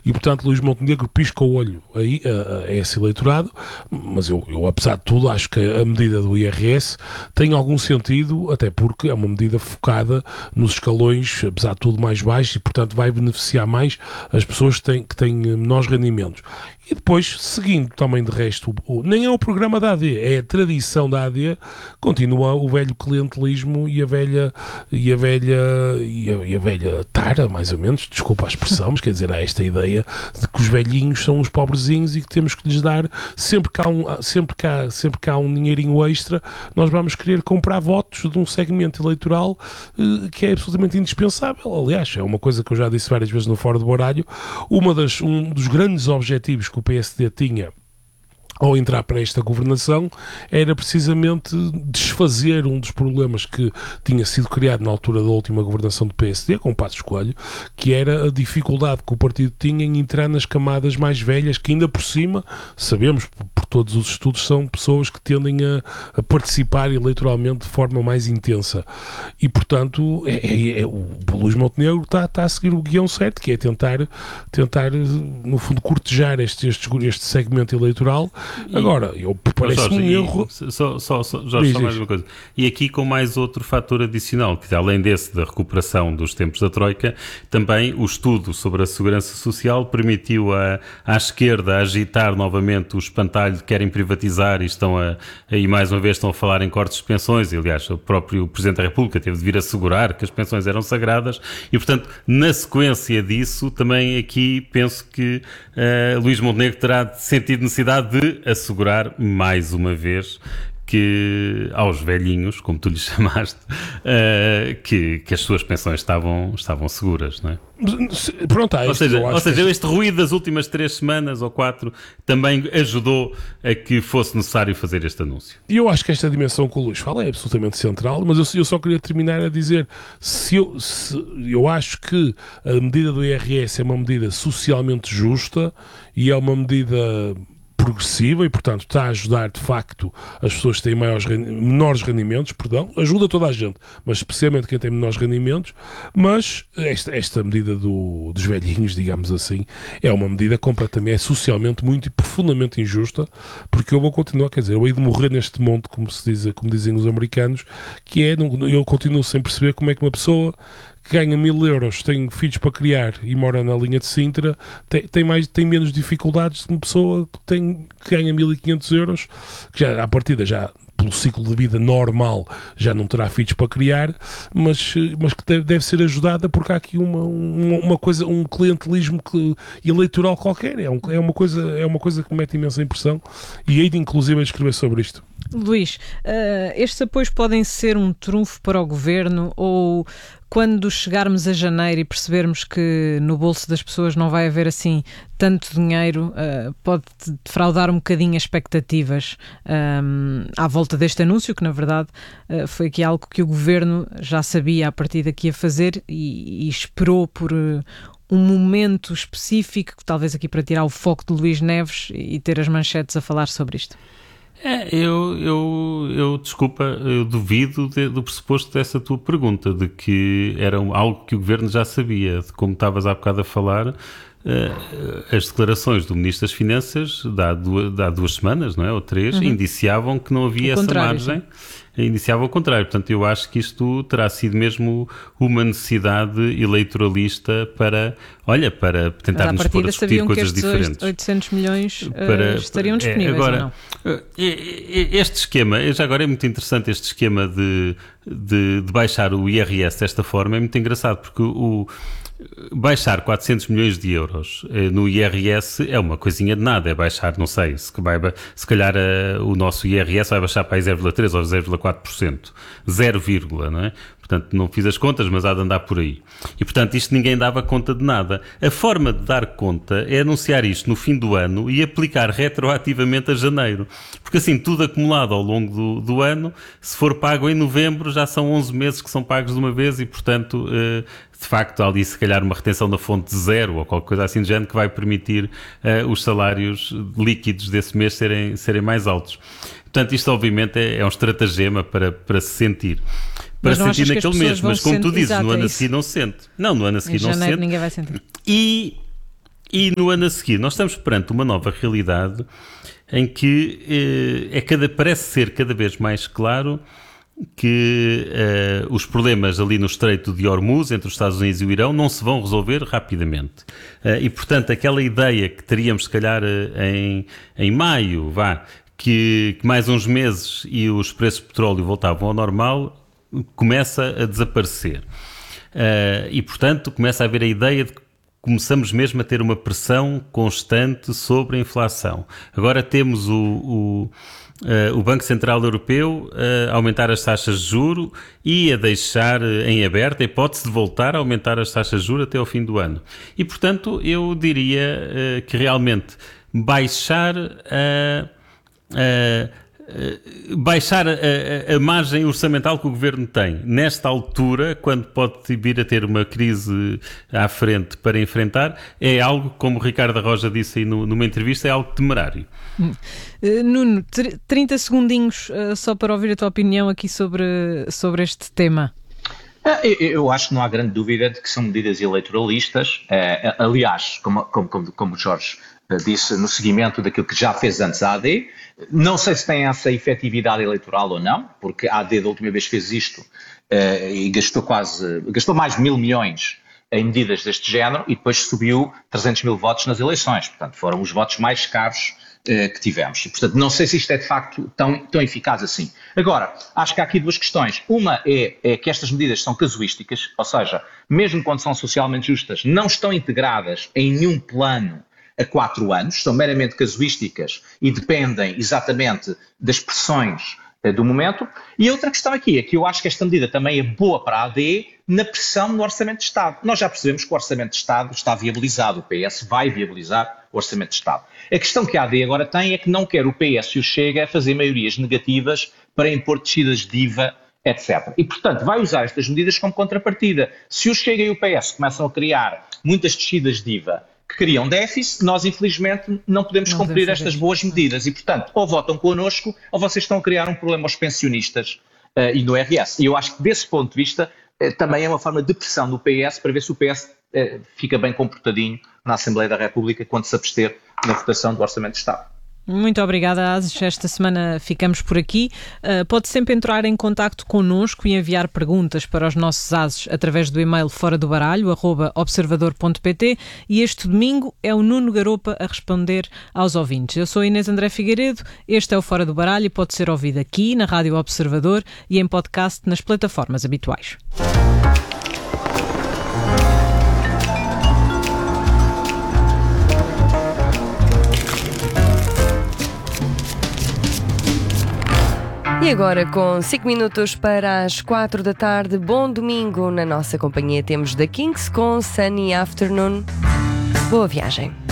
e portanto Luís Montenegro pisca o olho aí, a esse eleitorado, mas eu, apesar de tudo, acho que a medida do IRS tem algum sentido, até porque é uma medida focada nos escalões, apesar de tudo, mais baixos, e portanto vai beneficiar mais as pessoas que têm menores rendimentos. E depois, seguindo também de resto, nem é o programa da AD, é a tradição da AD, continua o velho clientelismo e a velha tara, mais ou menos, desculpa a expressão, mas quer dizer, há esta ideia de que os velhinhos são os pobrezinhos e que temos que lhes dar, sempre que há um dinheirinho extra, nós vamos querer comprar votos de um segmento eleitoral que é absolutamente indispensável. Aliás, é uma coisa que eu já disse várias vezes no Fórum do Baralho, um dos grandes objetivos que o PSD tinha ao entrar para esta governação, era precisamente desfazer um dos problemas que tinha sido criado na altura da última governação do PSD, com o Passos Coelho, que era a dificuldade que o partido tinha em entrar nas camadas mais velhas, que ainda por cima, sabemos por todos os estudos, são pessoas que tendem a participar eleitoralmente de forma mais intensa. E, portanto, o Luís Montenegro está a seguir o guião certo, que é tentar no fundo, cortejar este segmento eleitoral. Agora, parece-me um erro. Jorge, só mais uma coisa. E aqui com mais outro fator adicional, que além desse da recuperação dos tempos da Troika, também o estudo sobre a segurança social permitiu à esquerda agitar novamente o espantalho de que querem privatizar e mais uma vez estão a falar em cortes de pensões. E, aliás, o próprio Presidente da República teve de vir assegurar que as pensões eram sagradas e, portanto, na sequência disso, também aqui penso que Luís Montenegro terá sentido necessidade de assegurar mais uma vez que aos velhinhos, como tu lhes chamaste, que as suas pensões estavam seguras, não é? Pronto, ou seja, este ruído das últimas 3 semanas ou 4 também ajudou a que fosse necessário fazer este anúncio. E eu acho que esta dimensão que o Luís fala é absolutamente central, mas eu só queria terminar a dizer, eu acho que a medida do IRS é uma medida socialmente justa e é uma medida progressiva e, portanto, está a ajudar, de facto, as pessoas que têm menores rendimentos, ajuda toda a gente, mas especialmente quem tem menores rendimentos, mas esta medida dos velhinhos, digamos assim, é uma medida completamente, socialmente muito e profundamente injusta, porque eu vou continuar, quer dizer, eu hei de morrer neste monte, como dizem os americanos, que eu continuo sem perceber como é que uma pessoa que ganha 1.000 euros, tem filhos para criar e mora na linha de Sintra, tem menos dificuldades que uma pessoa que ganha 1.500 euros, que já à partida, já pelo ciclo de vida normal, já não terá filhos para criar, mas que deve ser ajudada porque há aqui uma coisa, um clientelismo eleitoral qualquer. É uma coisa que me mete imensa impressão e hei de inclusive escrever sobre isto. Luís, estes apoios podem ser um trunfo para o governo ou quando chegarmos a janeiro e percebermos que no bolso das pessoas não vai haver assim tanto dinheiro, pode defraudar um bocadinho as expectativas à volta deste anúncio, que na verdade foi aqui algo que o governo já sabia a partir daqui a fazer e esperou por um momento específico, talvez aqui para tirar o foco de Luís Neves e ter as manchetes a falar sobre isto. Desculpa, eu duvido do pressuposto dessa tua pergunta, de que era algo que o Governo já sabia, de como estavas há bocado a falar. As declarações do Ministro das Finanças de há 2 semanas, não é? Ou 3, indiciavam que não havia essa margem. Indiciava o contrário. Portanto, eu acho que isto terá sido mesmo uma necessidade eleitoralista para tentar nos pôr a discutir coisas diferentes. 800 milhões estariam disponíveis, agora, ou não? Este esquema, já agora é muito interessante este esquema de baixar o IRS desta forma, é muito engraçado, porque baixar 400 milhões de euros no IRS é uma coisinha de nada, é baixar, não sei, se calhar o nosso IRS vai baixar para aí 0,3% ou 0,4%, 0, não é? Portanto, não fiz as contas, mas há de andar por aí. E, portanto, isto ninguém dava conta de nada. A forma de dar conta é anunciar isto no fim do ano e aplicar retroativamente a janeiro. Porque, assim, tudo acumulado ao longo do ano, se for pago em novembro, já são 11 meses que são pagos de uma vez e, portanto, de facto, há ali, se calhar, uma retenção da fonte de 0 ou qualquer coisa assim de género que vai permitir os salários líquidos desse mês serem mais altos. Portanto, isto, obviamente, é um estratagema para se sentir. Para sentir naquele mês, mas como tu dizes, no ano a seguir não se sente. Não, no ano a seguir não se sente. Ninguém vai sentir. E E no ano a seguir, nós estamos perante uma nova realidade em que parece ser cada vez mais claro que os problemas ali no Estreito de Hormuz, entre os Estados Unidos e o Irão, não se vão resolver rapidamente. E, portanto, aquela ideia que teríamos, se calhar, em maio, que mais uns meses e os preços de petróleo voltavam ao normal, começa a desaparecer. E, portanto, começa a haver a ideia de que começamos mesmo a ter uma pressão constante sobre a inflação. Agora temos o Banco Central Europeu a aumentar as taxas de juro e a deixar em aberto a hipótese de voltar a aumentar as taxas de juro até ao fim do ano. E, portanto, eu diria que realmente baixar a margem orçamental que o Governo tem nesta altura, quando pode vir a ter uma crise à frente para enfrentar, é algo, como o Ricardo Arroja disse aí numa entrevista, é algo temerário. Nuno, 30 segundinhos só para ouvir a tua opinião aqui sobre este tema. Eu acho que não há grande dúvida de que são medidas eleitoralistas. Aliás, como o Jorge disse, no seguimento daquilo que já fez antes a AD. Não sei se tem essa efetividade eleitoral ou não, porque a AD da última vez fez isto e gastou mais de 1.000 milhões em medidas deste género e depois subiu 300 mil votos nas eleições. Portanto, foram os votos mais caros que tivemos. E, portanto, não sei se isto é de facto tão eficaz assim. Agora, acho que há aqui duas questões. Uma é que estas medidas são casuísticas, ou seja, mesmo quando são socialmente justas, não estão integradas em nenhum plano a 4 anos, são meramente casuísticas e dependem exatamente das pressões do momento. E outra questão aqui é que eu acho que esta medida também é boa para a AD na pressão no Orçamento de Estado. Nós já percebemos que o Orçamento de Estado está viabilizado, o PS vai viabilizar o Orçamento de Estado. A questão que a AD agora tem é que não quer o PS e o Chega a fazer maiorias negativas para impor descidas de IVA, etc. E, portanto, vai usar estas medidas como contrapartida. Se o Chega e o PS começam a criar muitas descidas de IVA que criam déficit, nós infelizmente não podemos cumprir estas boas medidas e, portanto, ou votam connosco ou vocês estão a criar um problema aos pensionistas e no RS. E eu acho que desse ponto de vista também é uma forma de pressão do PS para ver se o PS fica bem comportadinho na Assembleia da República quando se abster na votação do Orçamento de Estado. Muito obrigada, Ases. Esta semana ficamos por aqui. Pode sempre entrar em contacto connosco e enviar perguntas para os nossos Ases através do e-mail foradobaralho@observador.pt e este domingo é o Nuno Garopa a responder aos ouvintes. Eu sou Inês André Figueiredo, este é o Fora do Baralho e pode ser ouvido aqui na Rádio Observador e em podcast nas plataformas habituais. E agora, com 5 minutos para as 4 da tarde, bom domingo. Na nossa companhia temos The Kinks com Sunny Afternoon. Boa viagem.